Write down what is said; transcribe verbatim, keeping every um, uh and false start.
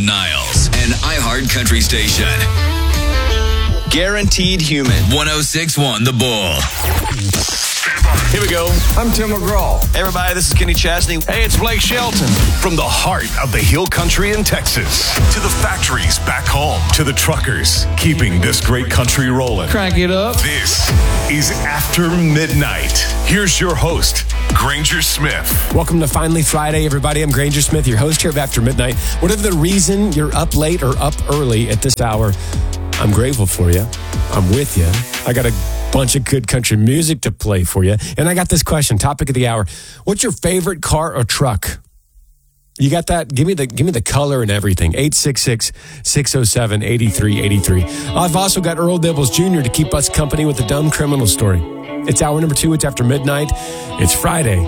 Niles, an iHeart Country station. Guaranteed Human. one oh six point one The Bull. Here we go. I'm Tim McGraw. Hey, everybody, this is Kenny Chesney. Hey, it's Blake Shelton. From the heart of the Hill Country in Texas to the factories back home to the truckers keeping this great country rolling. Crank it up. This is After Midnight. Here's your host, Granger Smith. Welcome to Finally Friday, everybody. I'm Granger Smith, your host here of After Midnight. Whatever the reason you're up late or up early at this hour, I'm grateful for you. I'm with you. I got a bunch of good country music to play for you. And I got this question, topic of the hour. What's your favorite car or truck? You got that? Give me the give me the color and everything. eight six six, six oh seven, eight three eight three. I've also got Earl Dibbles Junior to keep us company with the dumb criminal story. It's hour number two. It's After Midnight. It's Friday.